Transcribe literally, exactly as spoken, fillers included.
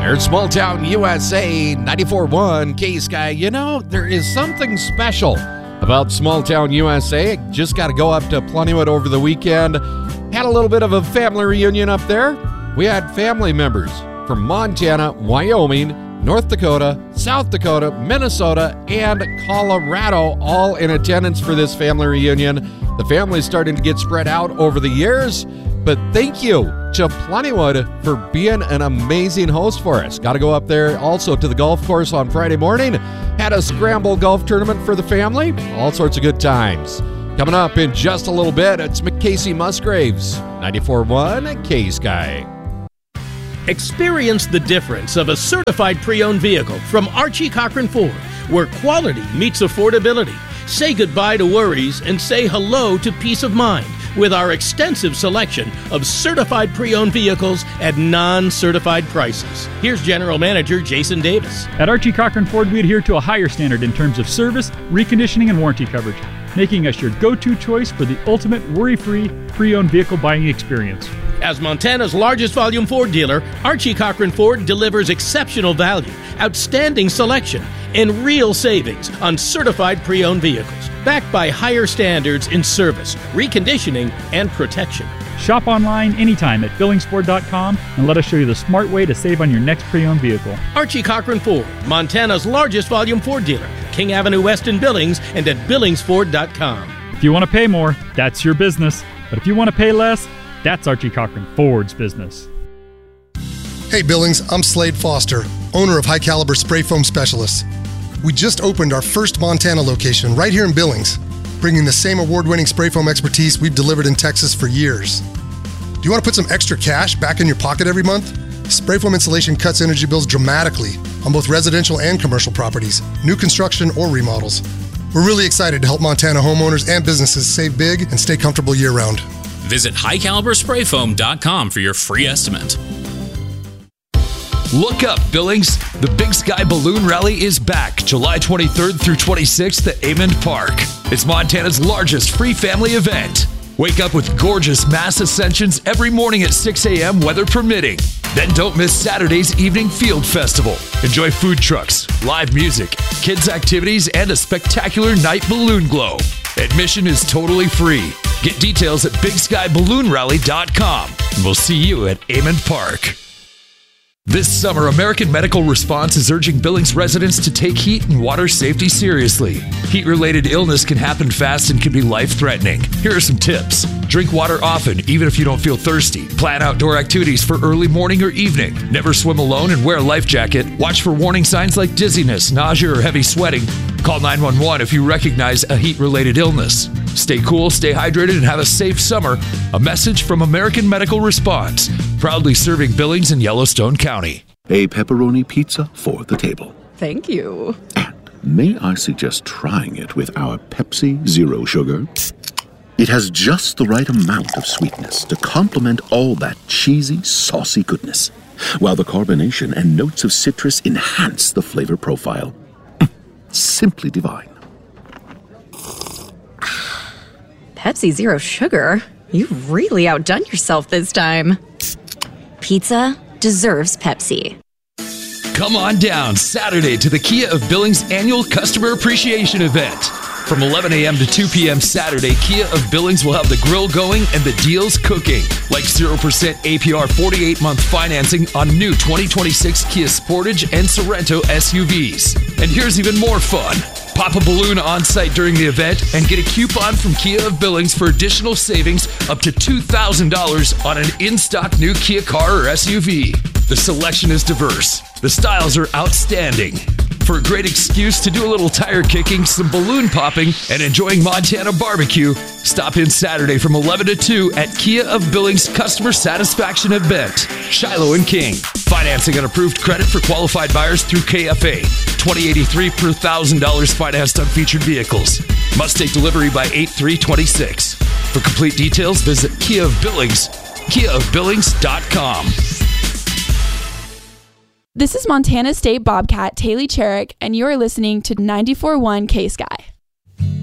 There's Small Town U S A, ninety-four point one K-Sky. You know, there is something special about Small Town U S A. Just got to go up to Plentywood over the weekend. Had a little bit of a family reunion up there. We had family members from Montana, Wyoming, North Dakota, South Dakota, Minnesota, and Colorado, all in attendance for this family reunion. The family's starting to get spread out over the years, but thank you to Plentywood for being an amazing host for us. Got to go up there also to the golf course on Friday morning. Had a scramble golf tournament for the family. All sorts of good times. Coming up in just a little bit, it's McCasey Musgraves, ninety-four point one K-Sky. Experience the difference of a certified pre-owned vehicle from Archie Cochran Ford, where quality meets affordability. Say goodbye to worries and say hello to peace of mind with our extensive selection of certified pre-owned vehicles at non-certified prices. Here's General Manager Jason Davis. At Archie Cochran Ford, we adhere to a higher standard in terms of service, reconditioning, and warranty coverage, making us your go-to choice for the ultimate worry-free pre-owned vehicle buying experience. As Montana's largest volume Ford dealer, Archie Cochran Ford delivers exceptional value, outstanding selection, and real savings on certified pre-owned vehicles, backed by higher standards in service, reconditioning, and protection. Shop online anytime at billings ford dot com and let us show you the smart way to save on your next pre-owned vehicle. Archie Cochran Ford, Montana's largest volume Ford dealer, King Avenue West in Billings, and at billings ford dot com. If you want to pay more, that's your business. But if you want to pay less, that's Archie Cochran Ford's business. Hey Billings, I'm Slade Foster, owner of High Caliber Spray Foam Specialists. We just opened our first Montana location right here in Billings, bringing the same award-winning spray foam expertise we've delivered in Texas for years. Do you want to put some extra cash back in your pocket every month? Spray foam insulation cuts energy bills dramatically on both residential and commercial properties, new construction or remodels. We're really excited to help Montana homeowners and businesses save big and stay comfortable year-round. Visit high caliber spray foam dot com for your free estimate. Look up, Billings. The Big Sky Balloon Rally is back July twenty-third through twenty-sixth at Amond Park. It's Montana's largest free family event. Wake up with gorgeous mass ascensions every morning at six a.m. weather permitting. Then don't miss Saturday's evening field festival. Enjoy food trucks, live music, kids' activities, and a spectacular night balloon glow. Admission is totally free. Get details at big sky balloon rally dot com. And we'll see you at Amond Park. This summer, American Medical Response is urging Billings residents to take heat and water safety seriously. Heat-related illness can happen fast and can be life-threatening. Here are some tips. Drink water often, even if you don't feel thirsty. Plan outdoor activities for early morning or evening. Never swim alone and wear a life jacket. Watch for warning signs like dizziness, nausea, or heavy sweating. Call nine one one if you recognize a heat-related illness. Stay cool, stay hydrated, and have a safe summer. A message from American Medical Response, proudly serving Billings and Yellowstone County. A pepperoni pizza for the table. Thank you. And may I suggest trying it with our Pepsi Zero Sugar? It has just the right amount of sweetness to complement all that cheesy, saucy goodness, while the carbonation and notes of citrus enhance the flavor profile. Simply divine. Pepsi Zero Sugar? You've really outdone yourself this time. Pizza deserves Pepsi. Come on down Saturday to the Kia of Billings annual customer appreciation event. From eleven a.m. to two p.m. Saturday, Kia of Billings will have the grill going and the deals cooking, like zero percent A P R forty-eight month financing on new twenty twenty-six Kia Sportage and Sorento S U Vs. And here's even more fun. Pop a balloon on site during the event and get a coupon from Kia of Billings for additional savings up to two thousand dollars on an in-stock new Kia car or S U V. The selection is diverse. The styles are outstanding. For a great excuse to do a little tire kicking, some balloon popping, and enjoying Montana barbecue, stop in Saturday from eleven to two at Kia of Billings Customer Satisfaction Event, Shiloh and King. Financing on approved credit for qualified buyers through K F A. twenty eighty-three per one thousand dollars financed on featured vehicles. Must take delivery by eight three twenty-six. For complete details, visit Kia of Billings, kia of billings dot com. This is Montana State Bobcat Taylor Cherrick, and you are listening to ninety-four point one K-Sky.